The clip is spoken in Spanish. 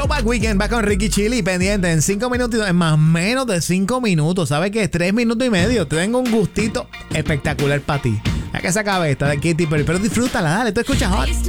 Back Weekend va con Ricky Chili pendiente en 5 minutos, en más menos de 5 minutos. ¿Sabes qué? 3 minutos y medio. Tengo un gustito espectacular para ti. Ya que se acabe esta de Katy Perry, pero disfrútala, dale, tú escuchas Hot.